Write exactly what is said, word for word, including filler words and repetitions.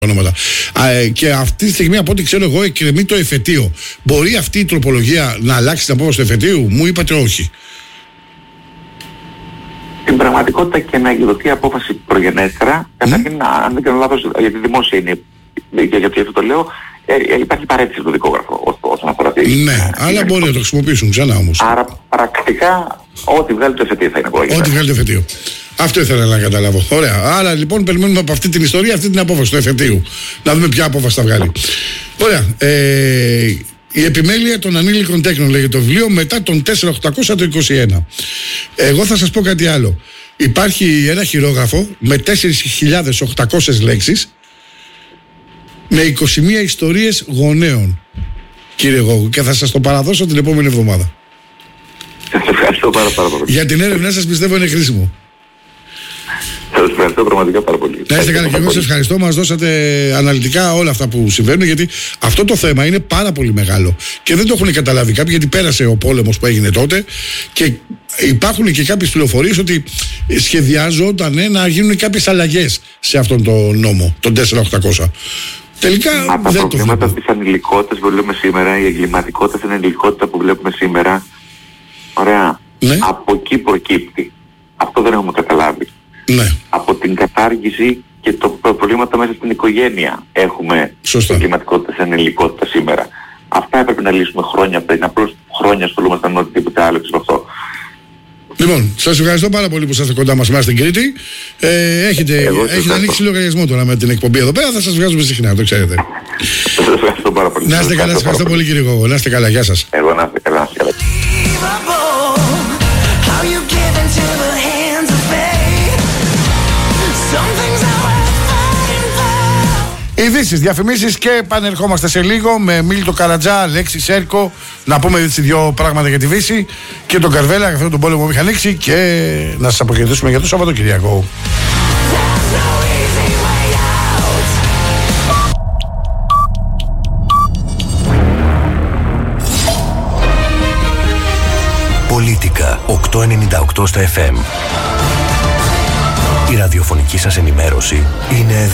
ονόματα. Α, και αυτή τη στιγμή, από ό,τι ξέρω εγώ, εκκρεμεί το εφετείο. Μπορεί αυτή η τροπολογία να αλλάξει την απόφαση του εφετείου? Μου είπατε όχι. Στην πραγματικότητα και να εκδοθεί απόφαση προγενέστερα, mm. καταρχήν, αν δεν κάνω λάθος, γιατί δημόσια είναι, γιατί αυτό το λέω, ε, ε, υπάρχει παρέτηση στο δικόγραφο όσον αφορά τη... Ναι, αλλά μπορεί να το χρησιμοποιήσουν ξανά όμως. Άρα πρακτικά ό,τι βγάλει το εφετείο θα είναι προγενέστερα. Ό,τι βγάλει το εφετείο. Αυτό ήθελα να καταλάβω. Ωραία. Άρα λοιπόν περιμένουμε από αυτή την ιστορία αυτή την απόφαση του εφετείου. Να δούμε ποια απόφαση θα βγάλει. Ωραία. Ε, η επιμέλεια των ανήλικων τέκνων λέγεται το βιβλίο, μετά τον τέσσερα χιλιάδες οκτακόσια το είκοσι ένα. Εγώ θα σας πω κάτι άλλο. Υπάρχει ένα χειρόγραφο με τέσσερις χιλιάδες οκτακόσιες λέξεις με είκοσι μία ιστορίες γονέων, κύριε Γόγου, και θα σας το παραδώσω την επόμενη εβδομάδα. Σας ευχαριστώ πάρα, πάρα πολύ. Για την έρευνά σας πιστεύω είναι χρήσιμο. Σας ευχαριστώ πραγματικά πάρα πολύ. Να είστε καλά, και εγώ σας ευχαριστώ. Μας δώσατε αναλυτικά όλα αυτά που συμβαίνουν, γιατί αυτό το θέμα είναι πάρα πολύ μεγάλο και δεν το έχουν καταλάβει κάποιοι, γιατί πέρασε ο πόλεμος που έγινε τότε και υπάρχουν και κάποιες πληροφορίες ότι σχεδιάζονταν ε, να γίνουν κάποιες αλλαγές σε αυτόν τον νόμο, τον τέσσερα χιλιάδες οκτακόσια. Τελικά Μα δεν τα το προβλήματα της ανηλικότητας που βλέπουμε σήμερα, η εγκληματικότητα στην ανηλικότητα που βλέπουμε σήμερα, ωραία, ναι. Από εκεί προκύπτει. Αυτό δεν έχουμε καταλάβει. Ναι. Από την κατάργηση και το προβλήματα μέσα στην οικογένεια έχουμε εγκληματικότητα στην ανηλικότητα σήμερα. Αυτά έπρεπε να λύσουμε χρόνια πριν. Απλώς χρόνια ασχολούμαστε με οτιδήποτε άλλο εξ αυτό. Λοιπόν, σας ευχαριστώ πάρα πολύ που είσαστε κοντά μας μέσα στην Κρήτη. Ε, έχετε έχετε ανοίξει λογαριασμό τώρα με την εκπομπή εδώ πέρα. Θα σας βγάζουμε συχνά, το ξέρετε. Σας ευχαριστώ πάρα πολύ. Να είστε καλά, σας ευχαριστώ πολύ κύριε Γόγο. Να είστε καλά, γεια σας. Εγώ να είστε καλά, να είστε καλά. Ειδήσεις, διαφημίσεις και επανερχόμαστε σε λίγο με Μίλτο Καρατζά, Λέξη Σέρκο. Να πούμε έτσι δύο πράγματα για τη Δύση και τον Καρβέλα, για αυτόν τον πόλεμο που είχε ανοίξει, και να σας αποχαιρετήσουμε για το Σαββατοκυριακό. Πολίτικα οκτακόσια ενενήντα οκτώ στα εφ εμ. Η ραδιοφωνική σας ενημέρωση είναι εδώ.